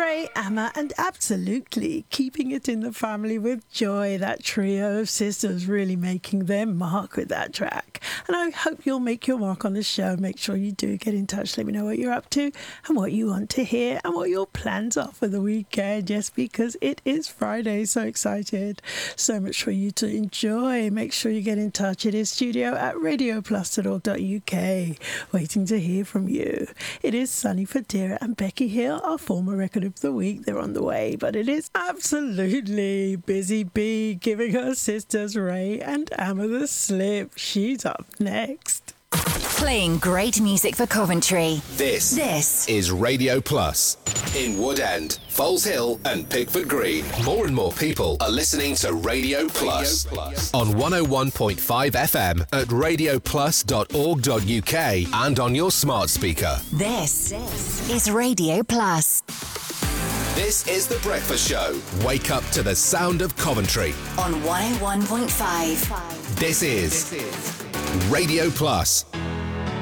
Ray, Emma, and absolutely keeping it in the family with Joy. That trio of sisters really making their mark with that track. And I hope you'll make your mark on the show. Make sure you do get in touch. Let me know what you're up to and what you want to hear and what your plans are for the weekend. Yes, because it is Friday. So excited. So much for you to enjoy. Make sure you get in touch. It is studio@radioplus.org.uk. Waiting to hear from you. It is Sunny Fadira and Becky Hill, our former record of the week. They're on the way, but it is absolutely Busy Bee giving her sisters Ray and Emma the slip. She's up next. Playing great music for Coventry. This is Radio Plus. In Woodend, Foles Hill and Pickford Green. More and more people are listening to Radio Plus. On 101.5 FM at radioplus.org.uk and on your smart speaker. This is Radio Plus. This is The Breakfast Show. Wake up to the sound of Coventry. On 101.5. This is Radio Plus.